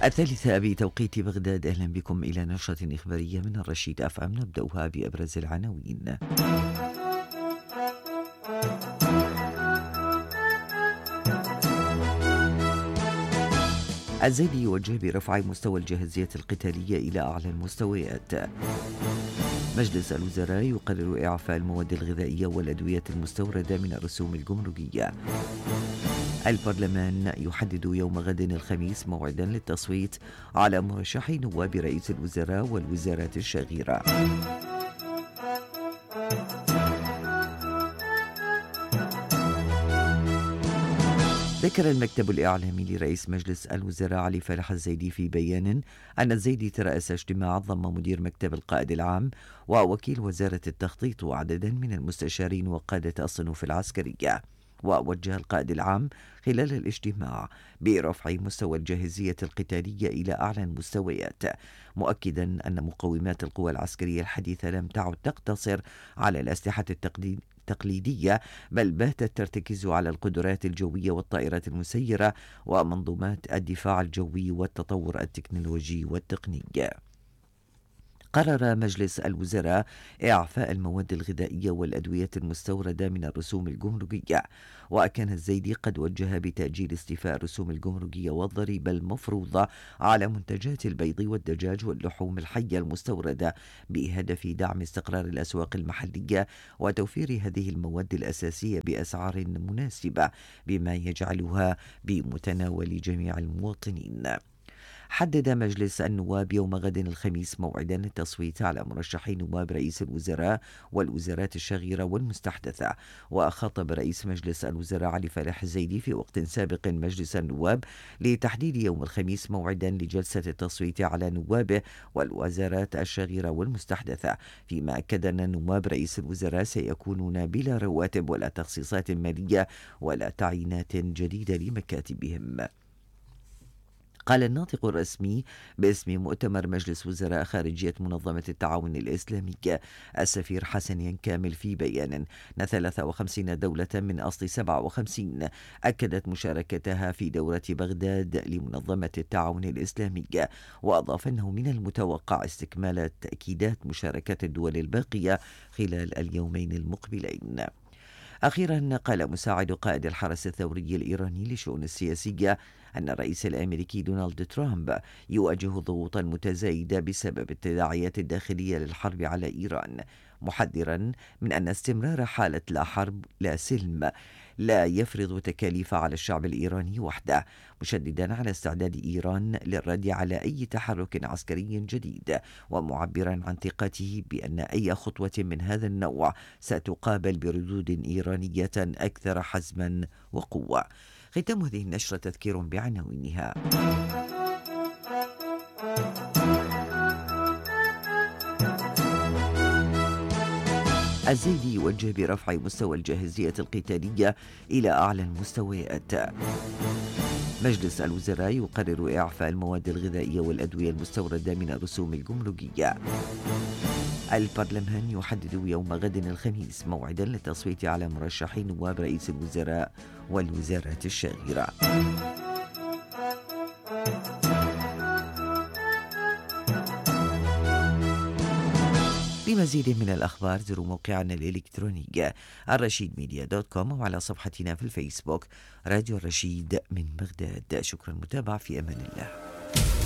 الثالثة بتوقيت بغداد. أهلا بكم إلى نشرة إخبارية من الرشيد أف أم، نبدأها بأبرز العناوين. الزيدي يوجه برفع مستوى الجاهزية القتالية إلى أعلى المستويات. مجلس الوزراء يقرر إعفاء المواد الغذائية والأدوية المستوردة من الرسوم الجمركية. البرلمان يحدد يوم غد الخميس موعدا للتصويت على مرشحي نواب رئيس الوزراء والوزارات الشاغرة. ذكر المكتب الإعلامي لرئيس مجلس الوزراء علي فرح الزيدي في بيان أن الزيدي ترأس اجتماع ضم مدير مكتب القائد العام ووكيل وزارة التخطيط وعددا من المستشارين وقادة الصنوف العسكرية. ووجه القائد العام خلال الاجتماع برفع مستوى الجاهزية القتالية إلى أعلى المستويات، مؤكدا أن مقومات القوى العسكرية الحديثة لم تعد تقتصر على الأسلحة التقليدية، بل باتت ترتكز على القدرات الجوية والطائرات المسيرة ومنظومات الدفاع الجوي والتطور التكنولوجي والتقني. قرر مجلس الوزراء إعفاء المواد الغذائية والأدوية المستوردة من الرسوم الجمركية، وكان الزيدي قد وجه بتأجيل استيفاء الرسوم الجمركية والضريبة المفروضة على منتجات البيض والدجاج واللحوم الحية المستوردة بهدف دعم استقرار الأسواق المحلية وتوفير هذه المواد الأساسية بأسعار مناسبة بما يجعلها بمتناول جميع المواطنين. حدد مجلس النواب يوم غد الخميس موعدا للتصويت على مرشحي نواب رئيس الوزراء والوزارات الشاغرة والمستحدثة. وخاطب رئيس مجلس الوزراء علي فرح الزيدي في وقت سابق مجلس النواب لتحديد يوم الخميس موعدا لجلسة التصويت على نوابه والوزارات الشاغرة والمستحدثة، فيما أكد أن نواب رئيس الوزراء سيكونون بلا رواتب ولا تخصيصات مالية ولا تعيينات جديدة لمكاتبهم. قال الناطق الرسمي باسم مؤتمر مجلس وزراء خارجية منظمة التعاون الإسلامي السفير حسن ينكامل في بيان أن 53 دولة من أصل 57 أكدت مشاركتها في دورة بغداد لمنظمة التعاون الإسلامي، وأضاف أنه من المتوقع استكمال تأكيدات مشاركة الدول الباقية خلال اليومين المقبلين. أخيرا قال مساعد قائد الحرس الثوري الإيراني للشؤون السياسية أن الرئيس الأمريكي دونالد ترامب يواجه ضغوطا متزايدة بسبب التداعيات الداخلية للحرب على إيران، محذرا من أن استمرار حالة لا حرب لا سلم لا يفرض تكاليف على الشعب الإيراني وحده، مشددا على استعداد إيران للرد على أي تحرك عسكري جديد، ومعبرا عن ثقته بأن أي خطوة من هذا النوع ستقابل بردود إيرانية أكثر حزما وقوة. ختام هذه النشرة تذكير بعناوينها. الزيدي يوجه برفع مستوى الجاهزية القتالية إلى أعلى المستويات. مجلس الوزراء يقرر إعفاء المواد الغذائية والأدوية المستوردة من الرسوم الجمركية. البرلمان يحدد يوم غد الخميس موعدا للتصويت على مرشحي نواب رئيس الوزراء والوزارات الشاغرة. لمزيد من الأخبار زوروا موقعنا الإلكتروني الرشيدميديا.com وعلى صفحتنا في الفيسبوك راديو الرشيد من بغداد. شكرا متابعة، في أمان الله.